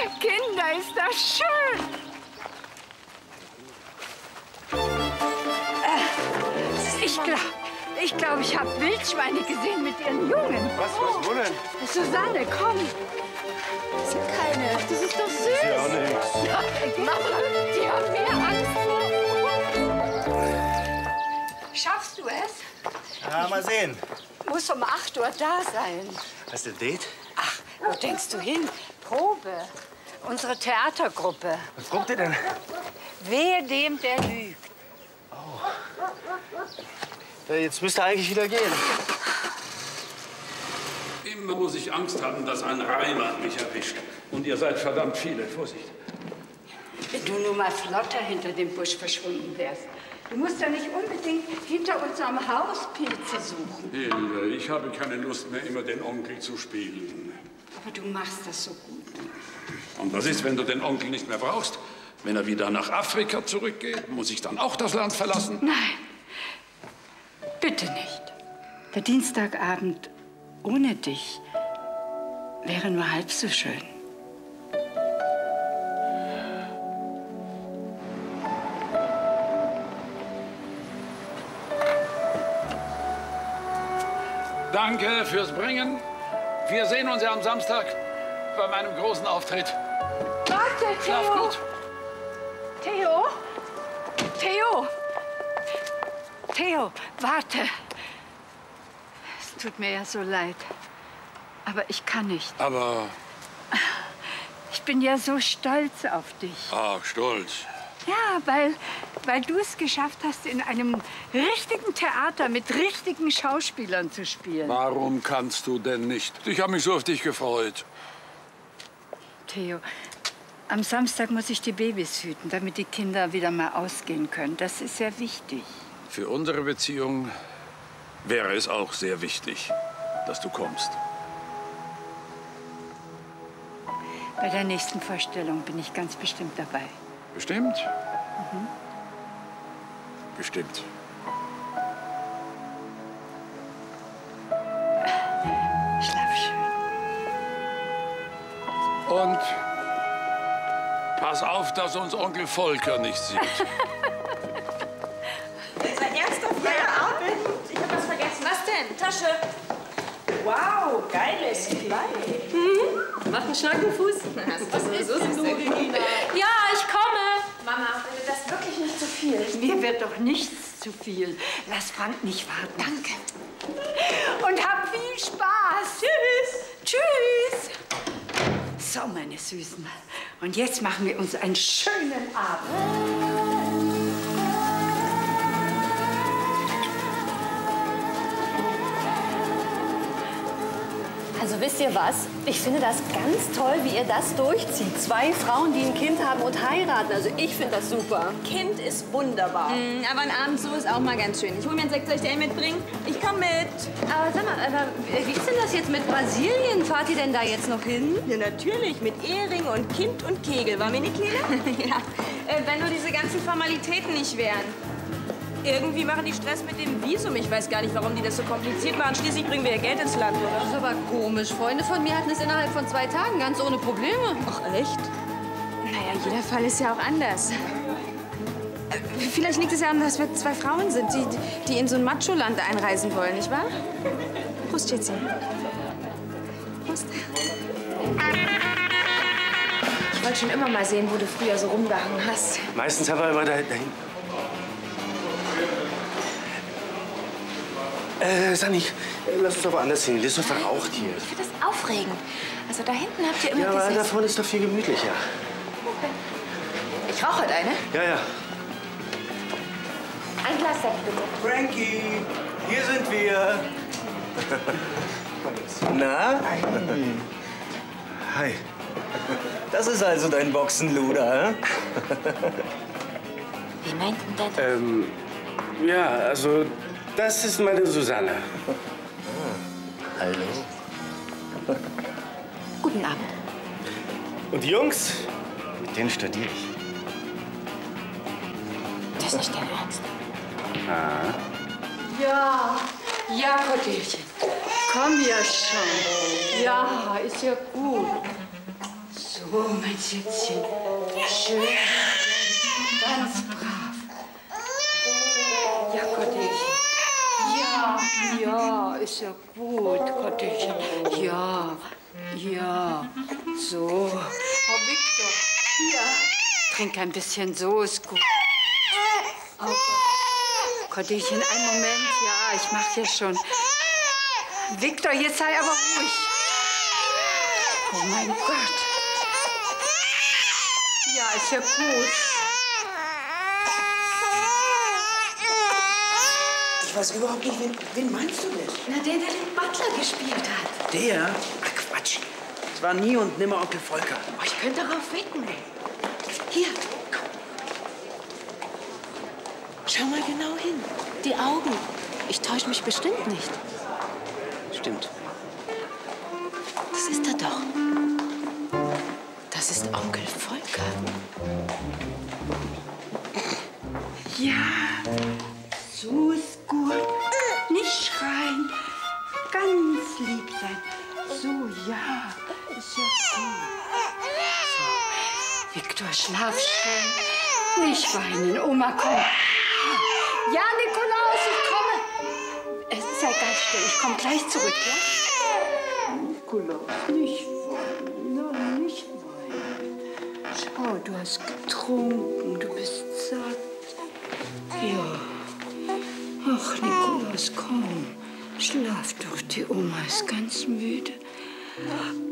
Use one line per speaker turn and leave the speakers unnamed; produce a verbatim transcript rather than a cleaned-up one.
Kinder, ist das schön. Ich glaube, ich, glaub, ich habe Wildschweine gesehen mit ihren Jungen.
Was, was, wo denn?
Susanne, komm.
Das sind keine.
Das ist doch süß.
Ja, auch nichts.
Ja, Mama, die haben mehr Angst vor. Schaffst du es?
Ja, mal sehen.
Muss um acht Uhr da sein.
Hast du ein Date?
Ach, wo denkst du hin? Probe. Unsere Theatergruppe.
Was probt ihr denn?
Wehe dem, der lügt.
Ja, jetzt müsste eigentlich wieder gehen.
Immer muss ich Angst haben, dass ein Reimer mich erwischt. Und ihr seid verdammt viele. Vorsicht.
Wenn du nur mal flotter hinter dem Busch verschwunden wärst. Du musst ja nicht unbedingt hinter unserem Haus Pilze suchen.
Hilde, ich habe keine Lust mehr, immer den Onkel zu spielen.
Aber du machst das so gut.
Und was ist, wenn du den Onkel nicht mehr brauchst? Wenn er wieder nach Afrika zurückgeht, muss ich dann auch das Land verlassen?
Nein, bitte nicht. Der Dienstagabend ohne dich wäre nur halb so schön.
Danke fürs Bringen. Wir sehen uns ja am Samstag bei meinem großen Auftritt.
Warte,
Schlaf
Theo!
gut.
Theo! Theo! Theo, warte! Es tut mir ja so leid. Aber ich kann nicht.
Aber...
Ich bin ja so stolz auf dich.
Ach, stolz.
Ja, weil, weil du es geschafft hast, in einem richtigen Theater mit richtigen Schauspielern zu spielen.
Warum kannst du denn nicht? Ich habe mich so auf dich gefreut.
Theo, am Samstag muss ich die Babys hüten, damit die Kinder wieder mal ausgehen können. Das ist sehr wichtig.
Für unsere Beziehung wäre es auch sehr wichtig, dass du kommst.
Bei der nächsten Vorstellung bin ich ganz bestimmt dabei.
Bestimmt?
Mhm.
Bestimmt.
Schlaf schön.
Und pass auf, dass uns Onkel Volker nicht sieht.
Unser erster Feierabend. Ich habe was vergessen. Was denn? Tasche. Wow, geiles Kleid.
Mhm. Macht einen schlanken Fuß.
Was ist denn du, Regina?
Ja, ich komme.
Mama, bitte, das ist wirklich nicht zu viel.
Mir wird doch nichts zu viel. Lass Frank nicht warten.
Danke.
Und hab viel Spaß. Tschüss. Tschüss. So, meine Süßen. Und jetzt machen wir uns einen schönen Abend.
Also wisst ihr was? Ich finde das ganz toll, wie ihr das durchzieht. Zwei Frauen, die ein Kind haben und heiraten. Also ich finde das super.
Kind ist wunderbar.
Mm, aber ein Abend so ist auch mal ganz schön. Ich hole mir einen Sekt, soll ich dir einen mitbringen? Ich komme mit.
Aber sag mal, aber wie ist denn das jetzt mit Brasilien? Fahrt ihr denn da jetzt noch hin?
Ja, natürlich. Mit Ehering und Kind und Kegel. War mir nicht, Kleine? Ja. Äh, wenn nur diese ganzen Formalitäten nicht wären. Irgendwie machen die Stress mit dem Visum. Ich weiß gar nicht, warum die das so kompliziert machen. Schließlich bringen wir ja Geld ins Land, oder?
Das ist aber komisch. Freunde von mir hatten es innerhalb von zwei Tagen ganz ohne Probleme.
Ach, echt? Naja, jeder Fall ist ja auch anders. Äh, Vielleicht liegt es ja daran, dass wir zwei Frauen sind, die, die in so ein Macho-Land einreisen wollen, nicht wahr? Prost, Schätzchen. Prost. Ich wollte schon immer mal sehen, wo du früher so rumgehangen hast.
Meistens haben wir immer da, dahin. Äh, Sanni, lass uns doch woanders hin. Das ist doch verraucht hier.
Ich finde das aufregend. Also da hinten habt ihr immer
Ja, aber
dieses...
da vorne ist doch viel gemütlicher.
Ich rauche heute eine.
Ja, ja.
Ein Glas Sekt, bitte.
Frankie, hier sind wir. Na? Hi. Das ist also dein Boxenluder, hä?
Wie meint denn das?
Ähm, ja, also, das ist meine Susanne.
Ah. Hallo.
Guten Abend.
Und die Jungs? Mit denen studiere ich.
Das ist nicht dein Ernst.
Ah.
Ja, ja, Cordelchen. Komm ja schon. Ja, ist ja gut. So. So, mein Schätzchen. Schön. Ganz brav. Ja, Gottchen. Ja, ja, ist ja gut, Gottchen. Ja, ja. So. Oh, Victor, hier. Trink ein bisschen, so ist gut. Oh Gott. Gottchen, einen Moment. Ja, ich mach ja schon. Victor, jetzt sei aber ruhig. Oh mein Gott. Ja, ist ja gut.
Ich weiß überhaupt nicht, wen, wen meinst du denn?
Na, der, der den Butler gespielt hat.
Der? Ach, Quatsch. Es war nie und nimmer Onkel Volker.
Oh, ich könnte darauf wetten. Hier.
Schau mal genau hin. Die Augen. Ich täusche mich bestimmt nicht.
Stimmt.
Das ist er doch. Das ist Onkel Volker.
Ja, so ist gut. Nicht schreien. Ganz lieb sein. So, ja. Ist ja gut. So. Victor, schlaf schön. Nicht weinen. Oma, komm. Ja, Nikolaus, ich komme. Es sei ganz still. Ich komme gleich zurück, ja? Nikolaus, nicht weinen. Nein, nicht weinen. Schau, du hast getrunken. Du bist satt. Ja. Ach, Nikolaus, komm. Schlaf doch. Die Oma ist ganz müde.